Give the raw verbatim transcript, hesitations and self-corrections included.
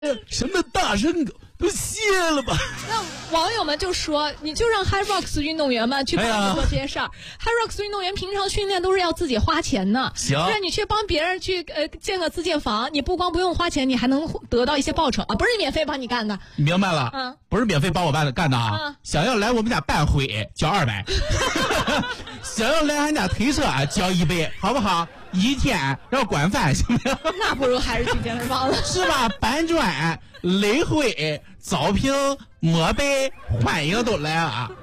什么大神狗都歇了吧。 那网友们就说，你就让 HYROX 运动员们去帮你做这些事儿。哎、HYROX 运动员平常训练都是要自己花钱的， 行， 让你去帮别人去呃建个自建房，你不光不用花钱，你还能得到一些报酬啊，不是免费帮你干的。 你明白了？ 嗯， 不是免费帮我办的干的啊。嗯、想要来我们家办会交二百，想要来俺家推车交一百，好不好？一天要管饭行不行？ 那不如还是去健身房了， 是吧？搬砖、垒灰、招聘、摸白，欢迎都来啊！